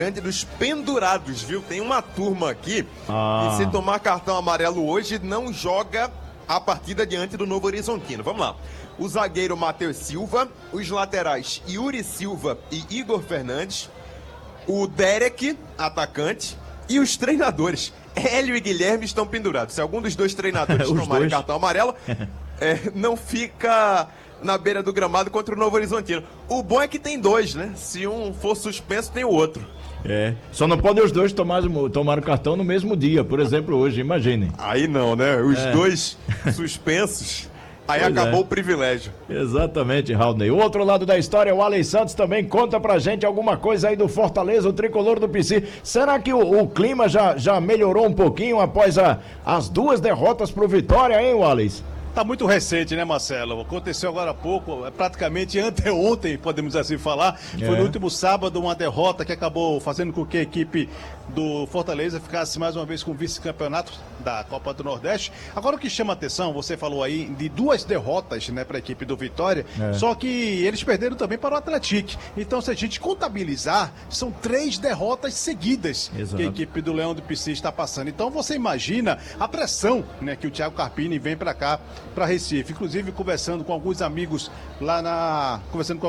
dos pendurados, viu? Tem uma turma aqui que se tomar cartão amarelo hoje não joga a partida diante do Novo Horizontino. Vamos lá. O zagueiro Matheus Silva, os laterais Yuri Silva e Igor Fernandes, o Derek, atacante, e os treinadores Hélio e Guilherme estão pendurados. Se algum dos dois treinadores tomarem cartão amarelo, não fica na beira do gramado contra o Novo Horizontino. O bom é que tem dois, né? Se um for suspenso, tem o outro. Só não podem os dois tomar o cartão no mesmo dia, por exemplo, hoje, imaginem. Aí não, né? Os dois suspensos, aí acabou o privilégio. Exatamente, Raulney. O outro lado da história, o Alex Santos também conta pra gente alguma coisa aí do Fortaleza, o tricolor do PC. Será que o clima já melhorou um pouquinho após as duas derrotas pro Vitória, hein, Alex? Tá muito recente, né, Marcelo? Aconteceu agora há pouco, praticamente anteontem, podemos assim falar. Foi no último sábado uma derrota que acabou fazendo com que a equipe do Fortaleza ficasse mais uma vez com o vice-campeonato da Copa do Nordeste. Agora o que chama a atenção, você falou aí de duas derrotas, né, para a equipe do Vitória, só que eles perderam também para o Atlético. Então, se a gente contabilizar, são 3 derrotas seguidas que a equipe do Leão do Pici está passando. Então, você imagina a pressão, né, que o Thiago Carpini vem para cá, para Recife. Inclusive, conversando com alguns amigos lá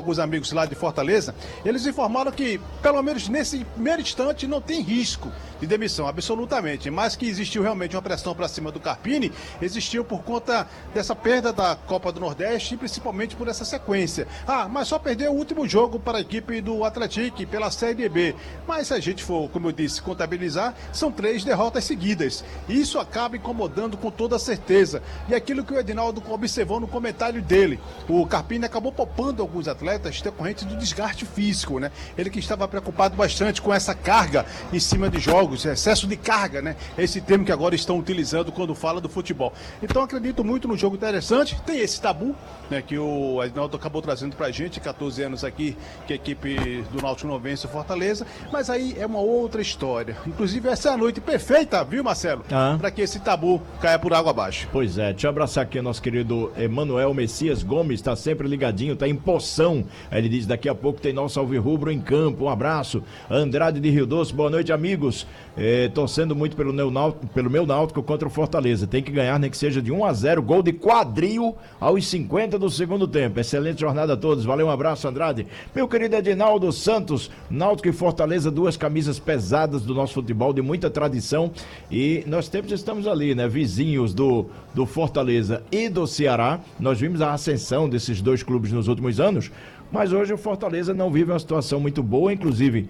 de Fortaleza, eles informaram que, pelo menos nesse primeiro instante, não tem risco de demissão, absolutamente, mas que existiu realmente uma pressão para cima do Carpini, existiu por conta dessa perda da Copa do Nordeste e principalmente por essa sequência. Mas só perdeu o último jogo para a equipe do Atlético pela Série B. Mas se a gente for, como eu disse, contabilizar, são 3 derrotas seguidas. Isso acaba incomodando com toda certeza. E aquilo que o Edinaldo observou no comentário dele, o Carpini acabou poupando alguns atletas decorrente do desgaste físico, né? Ele que estava preocupado bastante com essa carga em cima de jogos, excesso de carga, né? Esse termo que agora estão utilizando quando fala do futebol. Então acredito muito no jogo interessante. Tem esse tabu, né, que o Edinaldo acabou trazendo pra gente, 14 anos aqui, que a equipe do Náutico não vence o Fortaleza, mas aí é uma outra história. Inclusive essa é a noite perfeita, viu, Marcelo? Para que esse tabu caia por água abaixo. Pois é, deixa eu abraçar aqui o nosso querido Emanuel Messias Gomes, tá sempre ligadinho, tá em Poção. Ele diz, daqui a pouco tem nosso alvirrubro em campo, um abraço. Andrade de Rio Doce, boa noite, amigos. Torcendo muito pelo meu Náutico contra o Fortaleza. Tem que ganhar, nem que seja de 1-0, gol de quadril aos 50 do segundo tempo. Excelente jornada a todos. Valeu, um abraço, Andrade. Meu querido Edinaldo Santos, Náutico e Fortaleza, 2 camisas pesadas do nosso futebol, de muita tradição. E nós estamos ali, né? Vizinhos do Fortaleza e do Ceará. Nós vimos a ascensão desses 2 clubes nos últimos anos, mas hoje o Fortaleza não vive uma situação muito boa, inclusive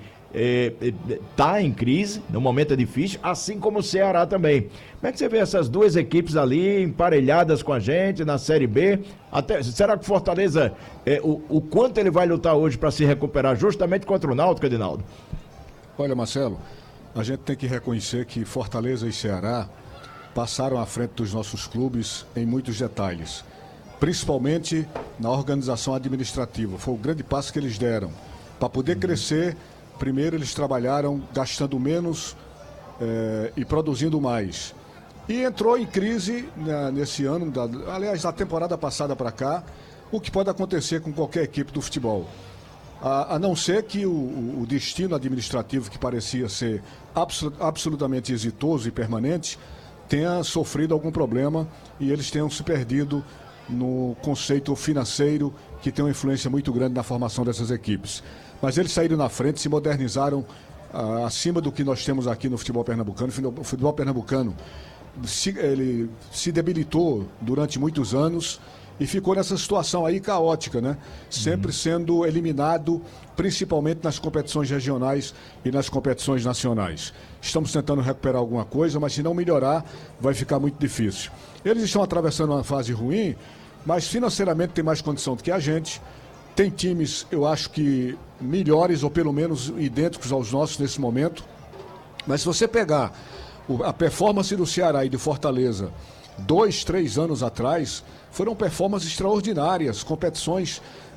tá em crise, no momento é difícil, assim como o Ceará também. Como é que você vê essas 2 equipes ali emparelhadas com a gente na Série B? Será que o Fortaleza, o quanto ele vai lutar hoje para se recuperar justamente contra o Náutico, Edinaldo? Olha, Marcelo, a gente tem que reconhecer que Fortaleza e Ceará passaram à frente dos nossos clubes em muitos detalhes, principalmente na organização administrativa. Foi o grande passo que eles deram para poder crescer. Primeiro eles trabalharam gastando menos e produzindo mais. E entrou em crise nesse ano, aliás, da temporada passada para cá, o que pode acontecer com qualquer equipe do futebol. A não ser que o destino administrativo, que parecia ser absolutamente exitoso e permanente, tenha sofrido algum problema e eles tenham se perdido no conceito financeiro, que tem uma influência muito grande na formação dessas equipes. Mas eles saíram na frente, se modernizaram acima do que nós temos aqui no futebol pernambucano. O futebol pernambucano ele se debilitou durante muitos anos e ficou nessa situação aí caótica, né? Sempre sendo eliminado, principalmente nas competições regionais e nas competições nacionais. Estamos tentando recuperar alguma coisa, mas se não melhorar, vai ficar muito difícil. Eles estão atravessando uma fase ruim, mas financeiramente tem mais condição do que a gente. Tem times, eu acho que melhores ou pelo menos idênticos aos nossos nesse momento. Mas se você pegar a performance do Ceará e do Fortaleza 2, 3 anos atrás, foram performances extraordinárias, competições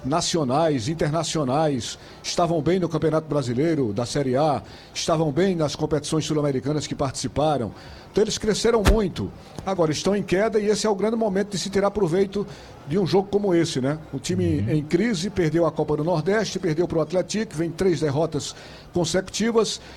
nacionais, internacionais, estavam bem no Campeonato Brasileiro, da Série A, estavam bem nas competições sul-americanas que participaram. Então eles cresceram muito. Agora estão em queda e esse é o grande momento de se tirar proveito de um jogo como esse, né? O time em crise, perdeu a Copa do Nordeste, perdeu para o Atlético, vem 3 derrotas consecutivas.